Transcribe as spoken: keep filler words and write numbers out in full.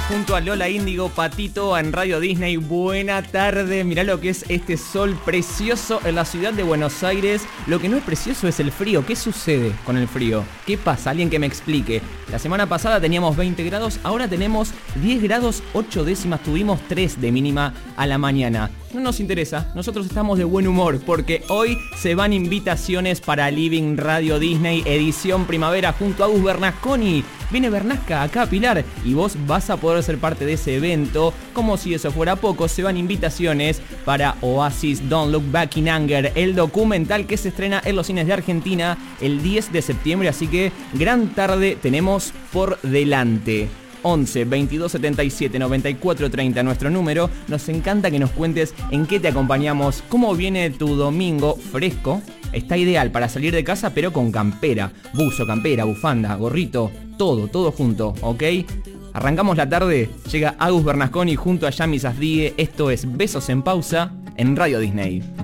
junto a Lola Índigo, Patito en Radio Disney. Buena tarde, mirá lo que es este sol precioso en la ciudad de Buenos Aires. Lo que no es precioso es el frío. ¿Qué sucede con el frío? ¿Qué pasa? Alguien que me explique. La semana pasada teníamos veinte grados, ahora tenemos diez grados ocho décimas, tuvimos tres de mínima a la mañana. No nos interesa, nosotros estamos de buen humor porque hoy se van invitaciones para Living Radio Disney edición primavera junto a Agus Bernasconi. Viene Bernasca acá a Pilar y vos vas a poder ser parte de ese evento. Como si eso fuera poco, se van invitaciones para Oasis Don't Look Back in Anger, el documental que se estrena en los cines de Argentina el diez de septiembre, así que gran tarde tenemos por delante. once, veintidós, setenta y siete, noventa y cuatro, treinta, nuestro número. Nos encanta que nos cuentes en qué te acompañamos, cómo viene tu domingo fresco. Está ideal para salir de casa, pero con campera, buzo, campera, bufanda, gorrito, todo, todo junto, ¿ok? Arrancamos la tarde, llega Agus Bernasconi junto a Yami Sasdie. Esto es Besos en Pausa en Radio Disney.